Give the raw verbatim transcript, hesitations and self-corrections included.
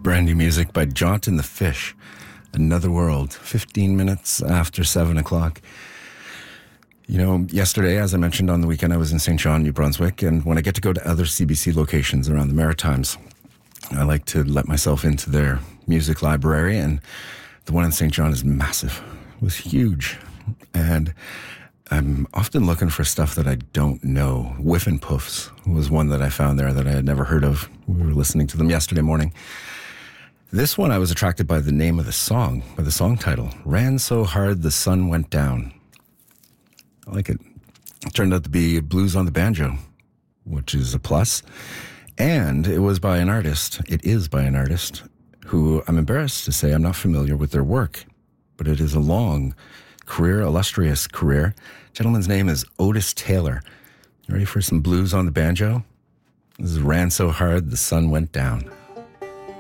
brand new music by Jaunt and the Fish, Another World, fifteen minutes after seven o'clock. You know, yesterday, as I mentioned on the weekend, I was in Saint John, New Brunswick, and when I get to go to other C B C locations around the Maritimes, I like to let myself into their music library, and the one in Saint John is massive. It was huge, and I'm often looking for stuff that I don't know. Whiff and Puffs was one that I found there that I had never heard of. We were listening to them yesterday morning. This one I was attracted by the name of the song, by the song title, Ran So Hard the Sun Went Down. I like it. It turned out to be Blues on the Banjo, which is a plus. And it was by an artist, it is by an artist, who I'm embarrassed to say I'm not familiar with their work, but it is a long career, illustrious career. Gentleman's name is Otis Taylor. You ready for some blues on the banjo? This is Ran So Hard the Sun Went Down.